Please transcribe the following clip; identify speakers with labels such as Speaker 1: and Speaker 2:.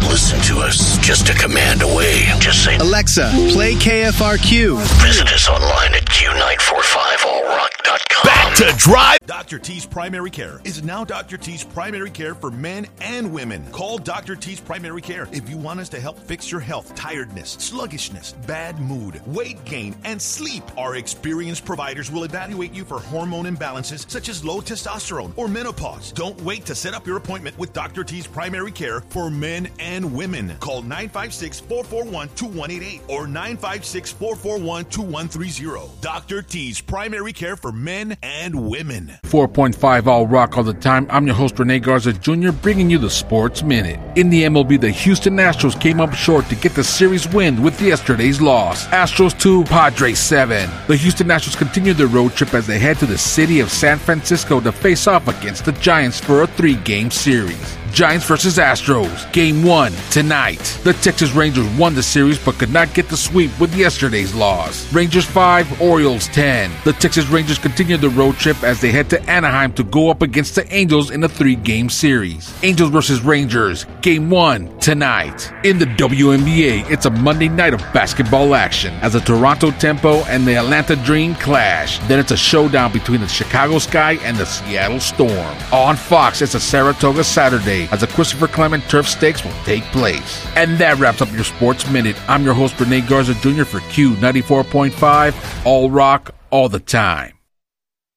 Speaker 1: listen to us just a command away. Just say,
Speaker 2: Alexa, play KFRQ.
Speaker 1: Visit us online at Q945allrock.com.
Speaker 3: Back to Drive. Dr. T's Primary Care is now Dr. T's Primary Care for men and women. Call Dr. T's Primary Care if you want us to help fix your health, tiredness, sluggishness, bad mood, weight gain, and sleep. Our experienced providers will evaluate you for hormone imbalances such as low testosterone or menopause. Don't wait to set up your appointment with Dr. T's Primary Care for men and women. Call 956-441-2188 or 956-441-2130. Dr. T's Primary Care for men and women.
Speaker 4: 4.5 All Rock all the time. I'm your host, Rene Garza Jr., bringing you the Sports Minute. In the MLB, the Houston Astros came up short to get the series win with yesterday's loss. Astros 2, Padres 7. The Houston Astros continue their road trip as they head to the city of San Francisco to face off against the Giants for a 3-game series. Giants versus Astros, Game 1 tonight. The Texas Rangers won the series but could not get the sweep with yesterday's loss. Rangers 5, Orioles 10. The Texas Rangers continue the road trip as they head to Anaheim to go up against the Angels in a 3-game series. Angels versus Rangers, Game 1 tonight. In the WNBA, it's a Monday night of basketball action as the Toronto Tempo and the Atlanta Dream clash. Then it's a showdown between the Chicago Sky and the Seattle Storm. On Fox, it's a Saratoga Saturday as the Christopher Clement Turf Stakes will take place. And that wraps up your Sports Minute. I'm your host, Rene Garza Jr. for Q94.5, All Rock, all the time.